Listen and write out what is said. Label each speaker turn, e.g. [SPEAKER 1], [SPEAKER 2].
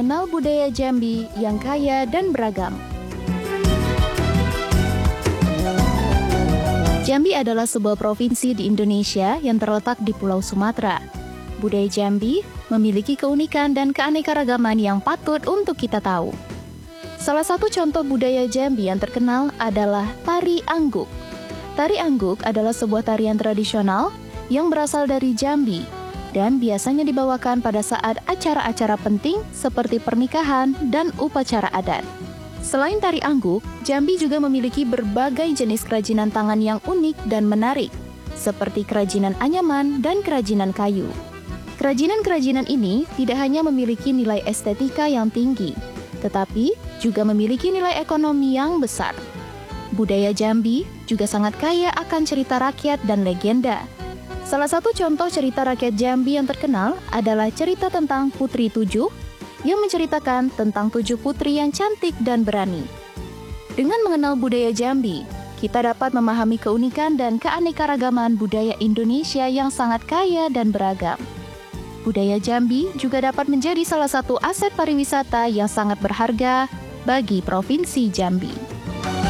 [SPEAKER 1] mengenal budaya Jambi yang kaya dan beragam. Jambi adalah sebuah provinsi di Indonesia yang terletak di Pulau Sumatera. Budaya Jambi memiliki keunikan dan keanekaragaman yang patut untuk kita tahu. Salah satu contoh budaya Jambi yang terkenal adalah Tari Angguk. Tari Angguk adalah sebuah tarian tradisional yang berasal dari Jambi dan biasanya dibawakan pada saat acara-acara penting seperti pernikahan dan upacara adat. Selain tari angguk, Jambi juga memiliki berbagai jenis kerajinan tangan yang unik dan menarik, seperti kerajinan anyaman dan kerajinan kayu. Kerajinan-kerajinan ini tidak hanya memiliki nilai estetika yang tinggi, tetapi juga memiliki nilai ekonomi yang besar. Budaya Jambi juga sangat kaya akan cerita rakyat dan legenda. Salah satu contoh cerita rakyat Jambi yang terkenal adalah cerita tentang Putri Tujuh yang menceritakan tentang 7 putri yang cantik dan berani. Dengan mengenal budaya Jambi, kita dapat memahami keunikan dan keanekaragaman budaya Indonesia yang sangat kaya dan beragam. Budaya Jambi juga dapat menjadi salah satu aset pariwisata yang sangat berharga bagi Provinsi Jambi.